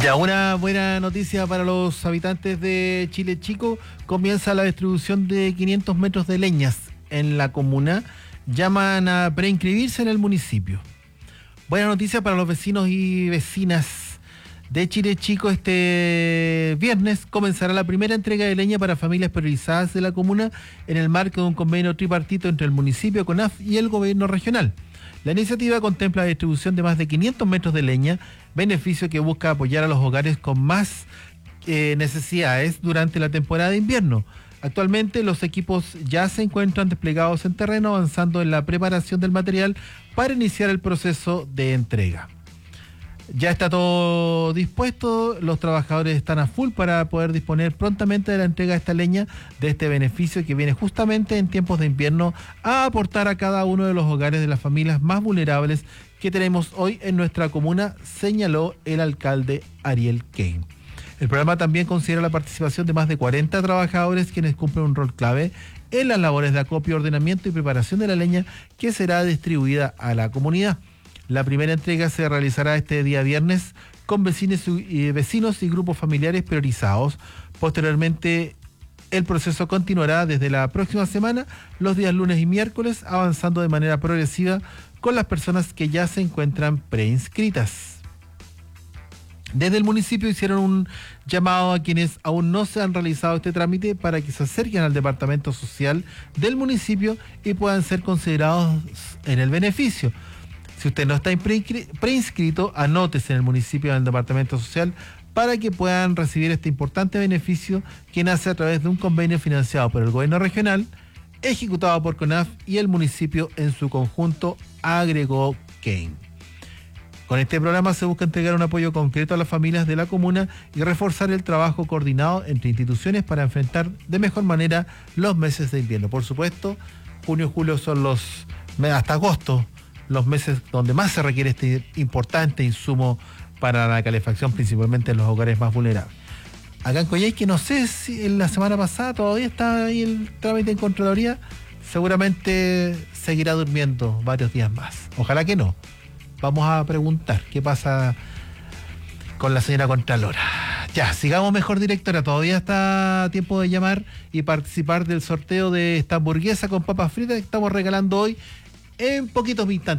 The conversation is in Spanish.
Ya, una buena noticia para los habitantes de Chile Chico. Comienza la distribución de 500 metros de leñas en la comuna. Llaman a preinscribirse en el municipio. Buena noticia para los vecinos y vecinas de Chile Chico. Este viernes comenzará la primera entrega de leña para familias priorizadas de la comuna en el marco de un convenio tripartito entre el municipio, CONAF y el gobierno regional. La iniciativa contempla la distribución de más de 500 metros de leña, beneficio que busca apoyar a los hogares con más necesidades durante la temporada de invierno. Actualmente los equipos ya se encuentran desplegados en terreno, avanzando en la preparación del material para iniciar el proceso de entrega. Ya está todo dispuesto, los trabajadores están a full para poder disponer prontamente de la entrega de esta leña, de este beneficio que viene justamente en tiempos de invierno a aportar a cada uno de los hogares de las familias más vulnerables que tenemos hoy en nuestra comuna, señaló el alcalde Ariel Kane. El programa también considera la participación de más de 40 trabajadores quienes cumplen un rol clave en las labores de acopio, ordenamiento y preparación de la leña que será distribuida a la comunidad. La primera entrega se realizará este día viernes con vecinos y grupos familiares priorizados. Posteriormente, el proceso continuará desde la próxima semana, los días lunes y miércoles, avanzando de manera progresiva con las personas que ya se encuentran preinscritas. Desde el municipio hicieron un llamado a quienes aún no se han realizado este trámite para que se acerquen al departamento social del municipio y puedan ser considerados en el beneficio. Si usted no está preinscrito, anótese en el municipio, en el departamento social, para que puedan recibir este importante beneficio que nace a través de un convenio financiado por el gobierno regional, ejecutado por CONAF y el municipio en su conjunto, agregó Kane. Con este programa se busca entregar un apoyo concreto a las familias de la comuna y reforzar el trabajo coordinado entre instituciones para enfrentar de mejor manera los meses de invierno. Por supuesto, junio y julio son hasta agosto, los meses donde más se requiere este importante insumo para la calefacción, principalmente en los hogares más vulnerables. Acá en Coyhaique, no sé si en la semana pasada todavía está ahí el trámite en Contraloría, seguramente seguirá durmiendo varios días más. Ojalá que no. Vamos a preguntar qué pasa con la señora Contralora. Ya, sigamos mejor, directora. Todavía está a tiempo de llamar y participar del sorteo de esta hamburguesa con papas fritas que estamos regalando hoy en poquitos instantes.